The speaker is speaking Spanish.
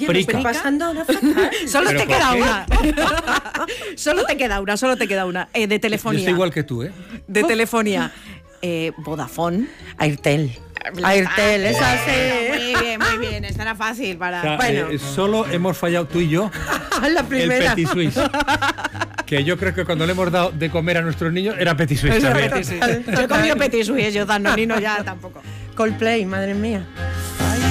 Lubrica. Pasando una fatal. Solo ¿Pero te por queda qué? una. Solo te queda una. De Yo telefonía. estoy igual que tú, ¿eh? De telefonía. Vodafone. Airtel. Airtel, es así. Muy bien. Estará fácil para... O sea, Bueno. solo hemos fallado tú y yo La el primera. Petit Suisse. Que yo creo que cuando le hemos dado de comer a nuestros niños era Petit Suisse también. Yo he comido Petit Suisse, yo Danonino ya tampoco. Coldplay, madre mía.